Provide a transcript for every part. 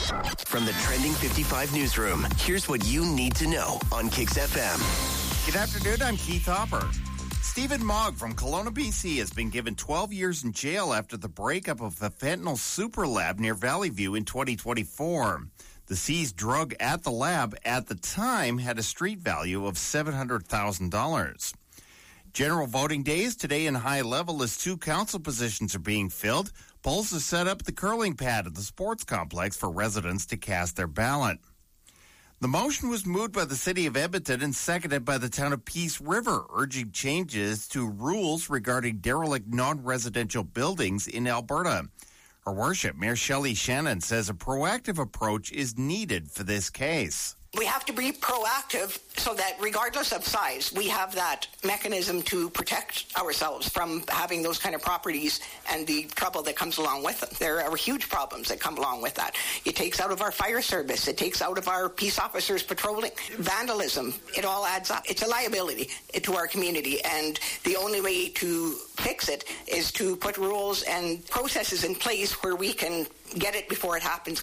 From the Trending 55 newsroom, here's what you need to know on Kix FM. Good afternoon, I'm Keith Hopper. Stephen Mogg from Kelowna, BC has been given 12 years in jail after the breakup of the fentanyl super lab near Valley View in 2024. The seized drug at the lab at the time had a street value of $700,000. General voting day is today in high level as 2 council positions are being filled. Polls are set up at the curling pad at the sports complex for residents to cast their ballot. The motion was moved by the City of Edmonton and seconded by the town of Peace River, urging changes to rules regarding derelict non-residential buildings in Alberta. Her Worship, Mayor Shelley Shannon, says a proactive approach is needed for this case. We have to be proactive so that regardless of size, we have that mechanism to protect ourselves from having those kind of properties and the trouble that comes along with them. There are huge problems that come along with that. It takes out of our fire service. It takes out of our peace officers patrolling. Vandalism, it all adds up. It's a liability to our community, and the only way to fix it is to put rules and processes in place where we can get it before it happens.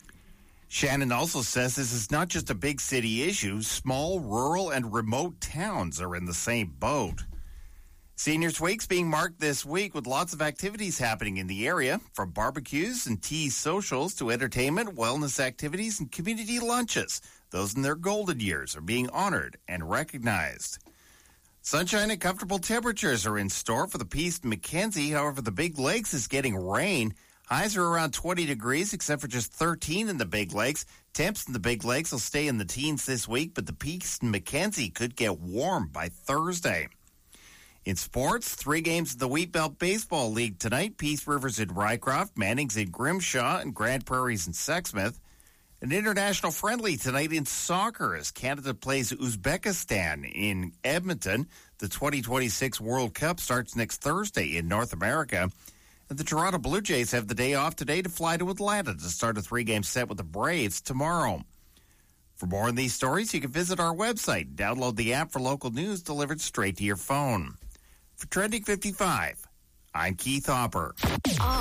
Shannon also says this is not just a big city issue. Small, rural, and remote towns are in the same boat. Seniors Week's being marked this week with lots of activities happening in the area, from barbecues and tea socials to entertainment, wellness activities, and community lunches. Those in their golden years are being honored and recognized. Sunshine and comfortable temperatures are in store for the Peace and Mackenzie. However, the Big Lakes is getting rain. Highs are around 20 degrees, except for just 13 in the Big Lakes. Temps in the Big Lakes will stay in the teens this week, but the Peace and Mackenzie could get warm by Thursday. In sports, 3 games of the Wheatbelt Baseball League tonight. Peace River's in Rycroft, Manning's in Grimshaw, and Grand Prairie's in Sexsmith. An international friendly tonight in soccer as Canada plays Uzbekistan in Edmonton. The 2026 World Cup starts next Thursday in North America. And the Toronto Blue Jays have the day off today to fly to Atlanta to start a 3-game set with the Braves tomorrow. For more on these stories, you can visit our website. Download the app for local news delivered straight to your phone. For Trending 55, I'm Keith Hopper.